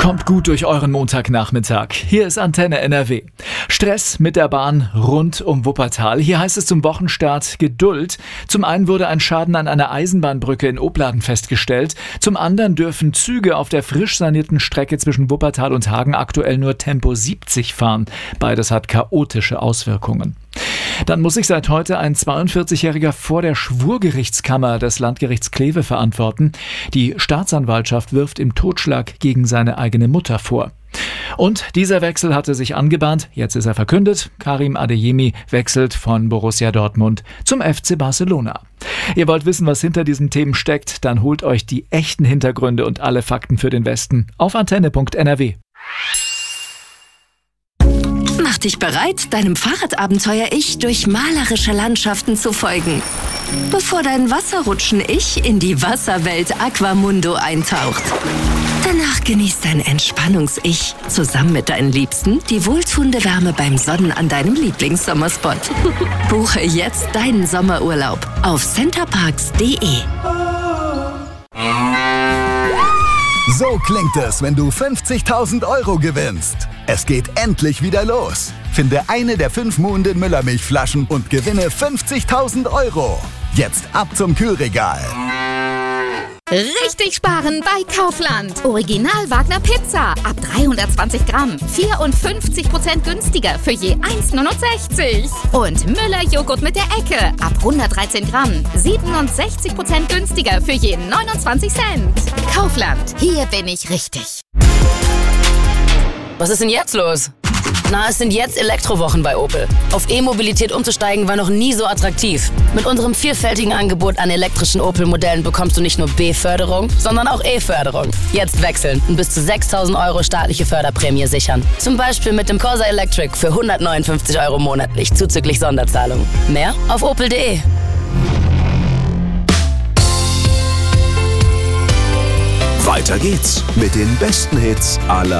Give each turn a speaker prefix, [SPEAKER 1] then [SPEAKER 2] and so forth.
[SPEAKER 1] Kommt gut durch euren Montagnachmittag. Hier ist Antenne NRW. Stress mit der Bahn rund um Wuppertal. Hier heißt es zum Wochenstart Geduld. Zum einen wurde ein Schaden an einer Eisenbahnbrücke in Opladen festgestellt. Zum anderen dürfen Züge auf der frisch sanierten Strecke zwischen Wuppertal und Hagen aktuell nur Tempo 70 fahren. Beides hat chaotische Auswirkungen. Dann muss sich seit heute ein 42-Jähriger vor der Schwurgerichtskammer des Landgerichts Kleve verantworten. Die Staatsanwaltschaft wirft ihm Totschlag gegen seine eigene Mutter vor. Und dieser Wechsel hatte sich angebahnt, jetzt ist er verkündet. Karim Adeyemi wechselt von Borussia Dortmund zum FC Barcelona. Ihr wollt wissen, was hinter diesen Themen steckt? Dann holt euch die echten Hintergründe und alle Fakten für den Westen auf antenne.nrw.
[SPEAKER 2] Mach dich bereit, deinem Fahrradabenteuer-Ich durch malerische Landschaften zu folgen. Bevor dein Wasserrutschen-Ich in die Wasserwelt Aquamundo eintaucht. Danach genießt dein Entspannungs-Ich zusammen mit deinen Liebsten die wohltuende Wärme beim Sonnen an deinem Lieblingssommerspot. Buche jetzt deinen Sommerurlaub auf centerparks.de.
[SPEAKER 3] So klingt es, wenn du 50.000 € gewinnst. Es geht endlich wieder los. Finde eine der 5 Muhnden Müllermilchflaschen und gewinne 50.000 €. Jetzt ab zum Kühlregal.
[SPEAKER 4] Richtig sparen bei Kaufland. Original Wagner Pizza ab 320 Gramm. 54% günstiger für je 1,69. Und Müller Joghurt mit der Ecke ab 113 Gramm. 67% günstiger für je 29 Cent. Kaufland, hier bin ich richtig.
[SPEAKER 5] Was ist denn jetzt los? Na, es sind jetzt Elektrowochen bei Opel. Auf E-Mobilität umzusteigen war noch nie so attraktiv. Mit unserem vielfältigen Angebot an elektrischen Opel-Modellen bekommst du nicht nur B-Förderung, sondern auch E-Förderung. Jetzt wechseln und bis zu 6.000 € staatliche Förderprämie sichern. Zum Beispiel mit dem Corsa Electric für 159 € monatlich, zuzüglich Sonderzahlung. Mehr auf opel.de.
[SPEAKER 6] Weiter geht's mit den besten Hits aller